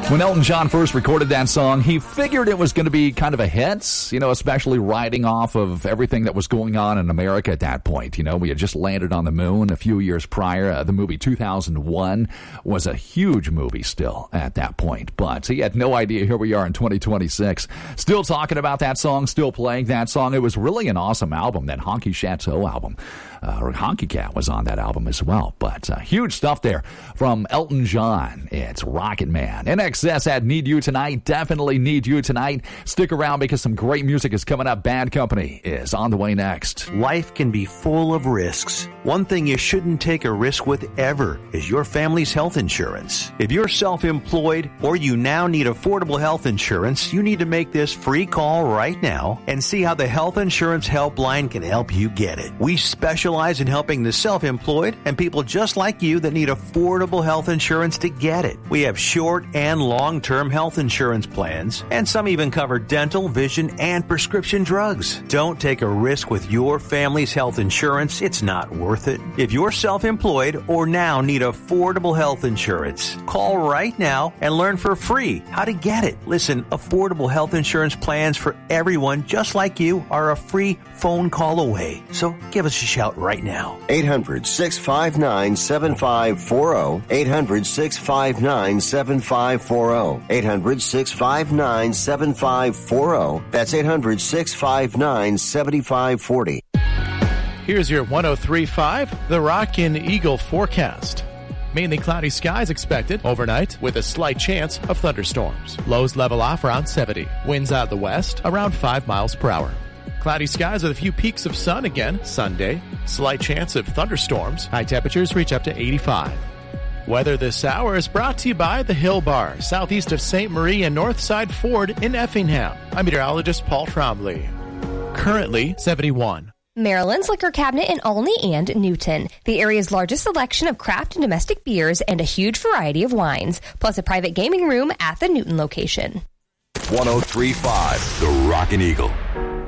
When Elton John first recorded that song, he figured it was going to be kind of a hit, especially riding off of everything that was going on in America at that point. We had just landed on the moon a few years prior. The movie 2001 was a huge movie still at that point. But he had no idea here we are in 2026. Still talking about that song, still playing that song. It was really an awesome album, that Honky Chateau album. Honky Cat was on that album as well. But huge stuff there from Elton John. It's Rocket Man. NXS at Need You Tonight. Definitely Need You Tonight. Stick around because some great music is coming up. Bad Company is on the way next. Life can be full of risks. One thing you shouldn't take a risk with ever is your family's health insurance. If you're self-employed or you now need affordable health insurance, you need to make this free call right now and see how the Health Insurance Helpline can help you get it. We specialize in helping the self-employed and people just like you that need affordable health insurance to get it. We have short and long-term health insurance plans, and some even cover dental, vision, and prescription drugs. Don't take a risk with your family's health insurance. It's not worth it. If you're self-employed or now need affordable health insurance, call right now and learn for free how to get it. Listen, affordable health insurance plans for everyone just like you are a free phone call away. So give us a shout right now. 800-659-7540. 800-659-7540. 800-659-7540. That's 800-659-7540. Here's your 103.5 The Rockin' Eagle forecast. Mainly cloudy skies expected overnight with a slight chance of thunderstorms. Lows level off around 70. Winds out of the west around 5 miles per hour. Cloudy skies with a few peaks of sun again Sunday. Slight chance of thunderstorms. High temperatures reach up to 85. Weather this hour is brought to you by the Hill Bar, southeast of St. Marie and Northside Ford in Effingham. I'm meteorologist Paul Trombley. Currently 71. Maryland's Liquor Cabinet in Olney and Newton. The area's largest selection of craft and domestic beers and a huge variety of wines, plus a private gaming room at the Newton location. 103.5 The Rockin' Eagle.